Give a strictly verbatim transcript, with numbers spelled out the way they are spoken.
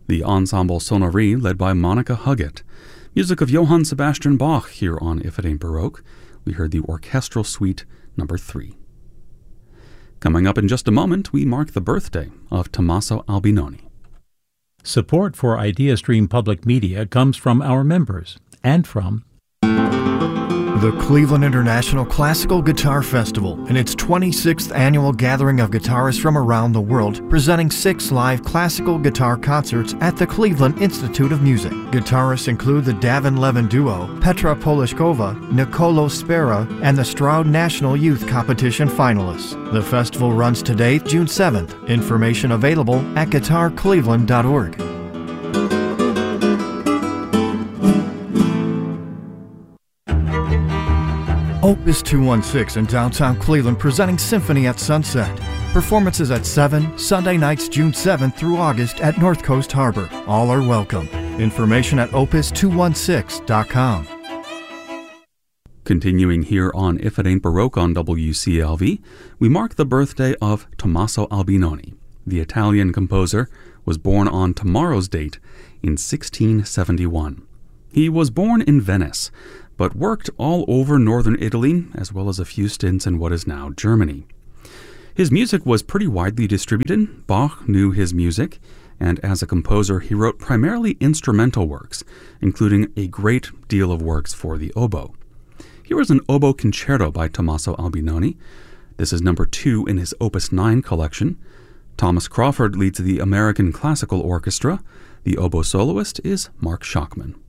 The Ensemble Sonnerie led by Monica Huggett. Music of Johann Sebastian Bach here on If It Ain't Baroque. We heard the Orchestral Suite number three. Coming up in just a moment, we mark the birthday of Tommaso Albinoni. Support for IdeaStream Public Media comes from our members and from the Cleveland International Classical Guitar Festival and its twenty-sixth annual gathering of guitarists from around the world, presenting six live classical guitar concerts at the Cleveland Institute of Music. Guitarists include the Davin Levin Duo, Petra Polishkova, Nicolo Spera, and the Stroud National Youth Competition finalists. The festival runs today, June seventh. Information available at guitar cleveland dot org. Opus two one six in downtown Cleveland presenting Symphony at Sunset. Performances at seven, Sunday nights June seventh through August at North Coast Harbor. All are welcome. Information at opus two one six dot com. Continuing here on If It Ain't Baroque on W C L V, we mark the birthday of Tommaso Albinoni. The Italian composer was born on tomorrow's date in sixteen seventy-one. He was born in Venice, but worked all over northern Italy, as well as a few stints in what is now Germany. His music was pretty widely distributed. Bach knew his music, and as a composer, he wrote primarily instrumental works, including a great deal of works for the oboe. Here is an oboe concerto by Tommaso Albinoni. This is number two in his Opus nine collection. Thomas Crawford leads the American Classical Orchestra. The oboe soloist is Mark Schachman.